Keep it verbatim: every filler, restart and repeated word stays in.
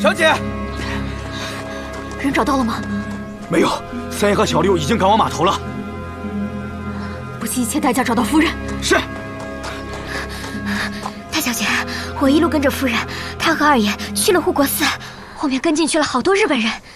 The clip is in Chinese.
小姐， 人找到了吗？ 没有，三爷和小六已经赶往码头了。 不惜一切代价找到夫人。 是。 大小姐，我一路跟着夫人，她和二爷去了护国寺，后面跟进去了好多日本人。